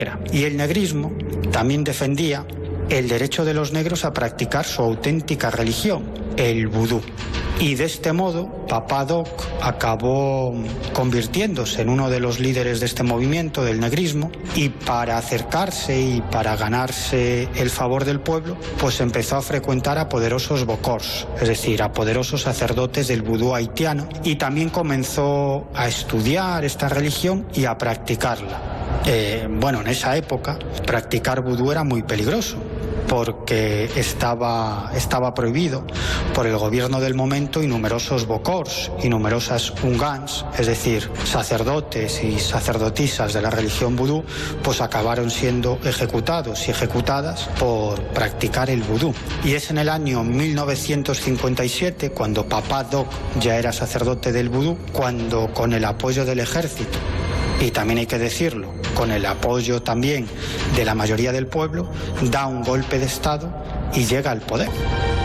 Y el negrismo también defendía el derecho de los negros a practicar su auténtica religión, el vudú. Y de este modo, Papá Doc acabó convirtiéndose en uno de los líderes de este movimiento del negrismo, y para acercarse y para ganarse el favor del pueblo, pues empezó a frecuentar a poderosos bokors, es decir, a poderosos sacerdotes del vudú haitiano, y también comenzó a estudiar esta religión y a practicarla. En esa época practicar vudú era muy peligroso, porque estaba prohibido por el gobierno del momento, y numerosos bokors y numerosas ungans, es decir, sacerdotes y sacerdotisas de la religión vudú, pues acabaron siendo ejecutados y ejecutadas por practicar el vudú. Y es en el año 1957, cuando Papá Doc ya era sacerdote del vudú, cuando, con el apoyo del ejército, y también hay que decirlo, con el apoyo también de la mayoría del pueblo, da un golpe de Estado y llega al poder.